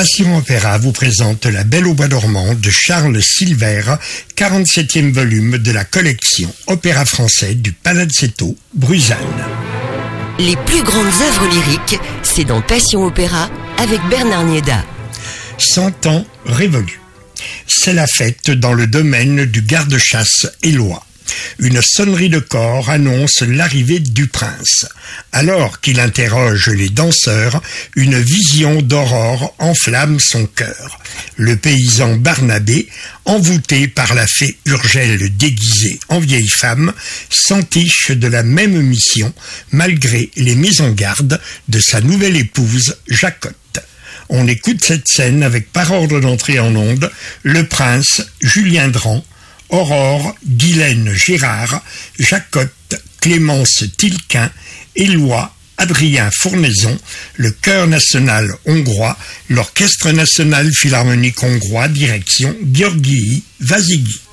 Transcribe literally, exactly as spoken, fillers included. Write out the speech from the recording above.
Passion Opéra vous présente La Belle au bois dormant de Charles Silvère, quarante-septième volume de la collection Opéra français du Palazzetto, Bruzane. Les plus grandes œuvres lyriques, c'est dans Passion Opéra avec Bernard Nieda. Cent ans révolus. C'est la fête dans le domaine du garde-chasse Éloi. Une sonnerie de cor annonce l'arrivée du prince. Alors qu'il interroge les danseurs, une vision d'aurore enflamme son cœur. Le paysan Barnabé, envoûté par la fée Urgelle déguisée en vieille femme, s'entiche de la même mission malgré les mises en garde de sa nouvelle épouse Jacotte. On écoute cette scène avec par ordre d'entrée en onde le prince Julien Dran, Aurore, Guylaine Gérard, Jacotte, Clémence Tilquin, Éloi, Adrien Fournaison, le Chœur national hongrois, l'Orchestre national philharmonique hongrois, direction Györgyi Vaszigyi.